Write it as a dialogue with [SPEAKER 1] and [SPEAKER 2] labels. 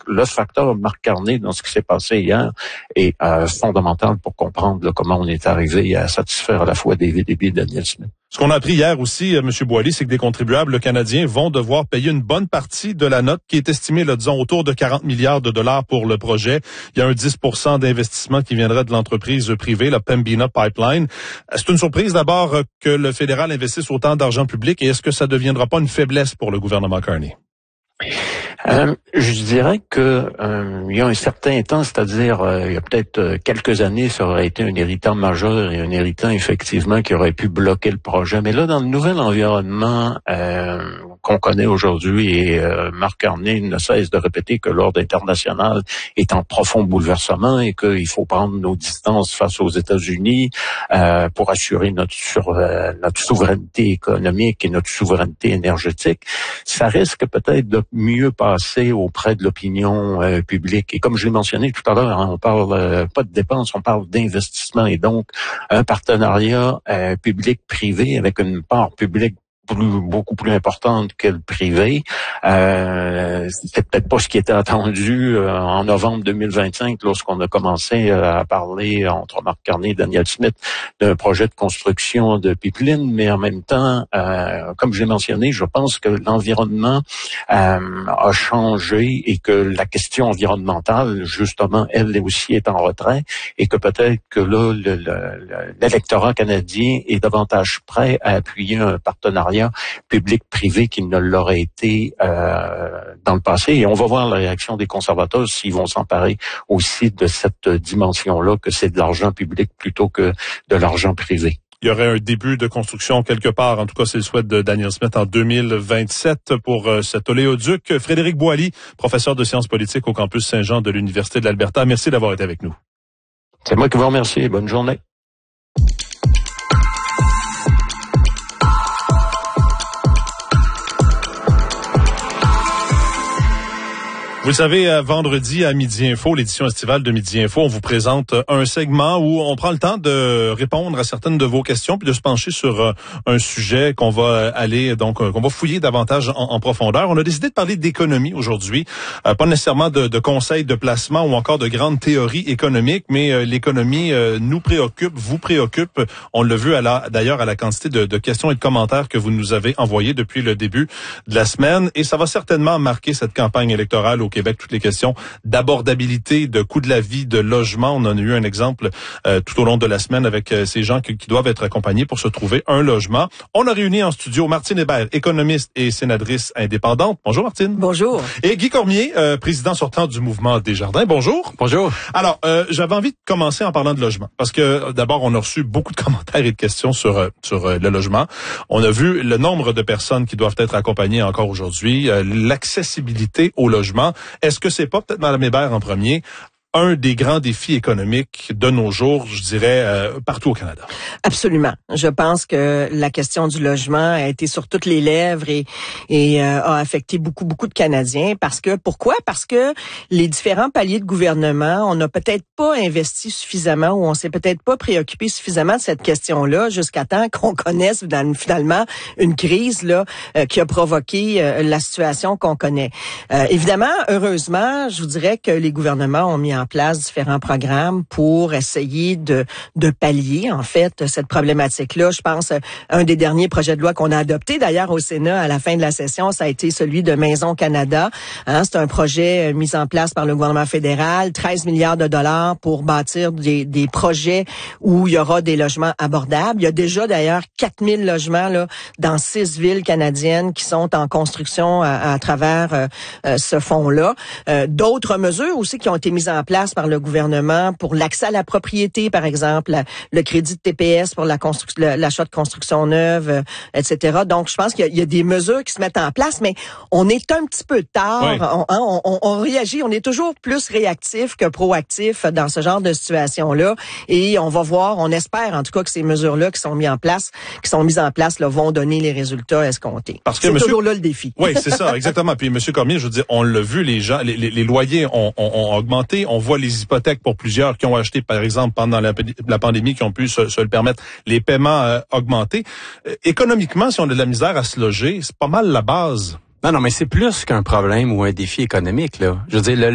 [SPEAKER 1] le facteur Marc Carney dans ce qui s'est passé hier est fondamental pour comprendre là, comment on est arrivé à satisfaire à la fois David Eby et Daniel Smith.
[SPEAKER 2] Ce qu'on a appris hier aussi, M. Boily, c'est que des contribuables canadiens vont devoir payer une bonne partie de la note qui est estimée, là, disons, autour de 40 milliards de dollars pour le projet. Il y a un 10% d'investissement qui viendrait de l'entreprise privée, la Pembina Pipeline. C'est une surprise d'abord que le fédéral investisse autant d'argent public et est-ce que ça ne deviendra pas une faiblesse pour le gouvernement Carney?
[SPEAKER 1] Je dirais que il y a un certain temps, c'est-à-dire il y a peut-être quelques années, ça aurait été un irritant majeur et un irritant effectivement qui aurait pu bloquer le projet. Mais là, dans le nouvel environnement qu'on connaît aujourd'hui, et Marc Carney ne cesse de répéter que l'ordre international est en profond bouleversement et qu'il faut prendre nos distances face aux États-Unis pour assurer notre souveraineté économique et notre souveraineté énergétique. Ça risque peut-être de mieux passer auprès de l'opinion publique. Et comme je l'ai mentionné tout à l'heure, on parle pas de dépenses, on parle d'investissement et donc un partenariat public-privé avec une part publique beaucoup plus importante que le privé. C'était peut-être pas ce qui était attendu en novembre 2025 lorsqu'on a commencé à parler entre Marc Carney et Daniel Smith d'un projet de construction de pipeline, mais en même temps, comme je l'ai mentionné, je pense que l'environnement a changé et que la question environnementale, justement, elle aussi est en retrait et que peut-être que là, l'électorat canadien est davantage prêt à appuyer un partenariat public-privé qui ne l'aurait été dans le passé. Et on va voir la réaction des conservateurs s'ils vont s'emparer aussi de cette dimension-là, que c'est de l'argent public plutôt que de l'argent privé.
[SPEAKER 2] Il y aurait un début de construction quelque part, en tout cas c'est le souhait de Daniel Smith en 2027 pour cet oléoduc. Frédéric Boily, professeur de sciences politiques au campus Saint-Jean de l'Université de l'Alberta. Merci d'avoir été avec nous.
[SPEAKER 1] C'est moi qui vous remercie. Bonne journée.
[SPEAKER 2] Vous le savez, vendredi à Midi Info, l'édition estivale de Midi Info, on vous présente un segment où on prend le temps de répondre à certaines de vos questions puis de se pencher sur un sujet qu'on va qu'on va fouiller davantage en profondeur. On a décidé de parler d'économie aujourd'hui, pas nécessairement de conseils de placement ou encore de grandes théories économiques, mais l'économie nous préoccupe, vous préoccupe. On l'a vu d'ailleurs à la quantité de questions et de commentaires que vous nous avez envoyés depuis le début de la semaine et ça va certainement marquer cette campagne électorale au Québec, toutes les questions d'abordabilité, de coût de la vie, de logement. On en a eu un exemple tout au long de la semaine avec ces gens qui doivent être accompagnés pour se trouver un logement. On a réuni en studio Martine Hébert, économiste et sénatrice indépendante. Bonjour Martine.
[SPEAKER 3] Bonjour.
[SPEAKER 2] Et Guy Cormier, président sortant du mouvement Desjardins. Bonjour.
[SPEAKER 4] Bonjour.
[SPEAKER 2] Alors, j'avais envie de commencer en parlant de logement parce que d'abord, on a reçu beaucoup de commentaires et de questions sur le logement. On a vu le nombre de personnes qui doivent être accompagnées encore aujourd'hui, l'accessibilité au logement. Est-ce que c'est pas, peut-être Mme Hébert en premier, un des grands défis économiques de nos jours, je dirais, partout au Canada?
[SPEAKER 3] Absolument. Je pense que la question du logement a été sur toutes les lèvres et a affecté beaucoup de Canadiens. Pourquoi? Parce que les différents paliers de gouvernement, on n'a peut-être pas investi suffisamment ou on s'est peut-être pas préoccupé suffisamment de cette question-là jusqu'à temps qu'on connaisse finalement une crise là qui a provoqué la situation qu'on connaît. Évidemment, heureusement, je vous dirais que les gouvernements ont mis en place différents programmes pour essayer de pallier, en fait, cette problématique-là. Je pense, un des derniers projets de loi qu'on a adopté, d'ailleurs, au Sénat, à la fin de la session, ça a été celui de Maison Canada. C'est un projet mis en place par le gouvernement fédéral, 13 milliards de dollars pour bâtir des projets où il y aura des logements abordables. Il y a déjà, d'ailleurs, 4000 logements là dans 6 villes canadiennes qui sont en construction à travers ce fonds-là. D'autres mesures aussi qui ont été mises en place par le gouvernement pour l'accès à la propriété, par exemple, le crédit de TPS pour l'achat de construction neuve, etc. Donc, je pense qu'il y a des mesures qui se mettent en place, mais on est un petit peu tard. Oui. On réagit, on est toujours plus réactif que proactif dans ce genre de situation-là. Et on va voir, on espère en tout cas que ces mesures-là qui sont mises en place là, vont donner les résultats escomptés. Parce que c'est toujours là le défi.
[SPEAKER 2] Oui, c'est ça, exactement. Puis, M. Cormier, je veux dire, on l'a vu, les gens, les loyers ont augmenté. On voit les hypothèques pour plusieurs qui ont acheté, par exemple, pendant la pandémie, qui ont pu se le permettre, les paiements augmentés. Économiquement, si on a de la misère à se loger, c'est pas mal la base.
[SPEAKER 4] Non, mais c'est plus qu'un problème ou un défi économique, là. Je veux dire,